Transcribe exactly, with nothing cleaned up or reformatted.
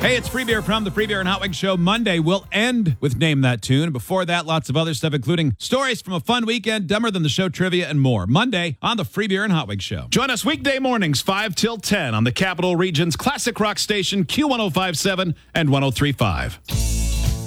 Hey, it's Free Beer from the Free Beer and Hot Wings Show. Monday will end with Name That Tune. Before that, lots of other stuff, including stories from a fun weekend, Dumber Than the Show trivia, and more. Monday on the Free Beer and Hot Wings Show. Join us weekday mornings, five till ten on the Capital Region's classic rock station, Q one oh five point seven and one oh three point five.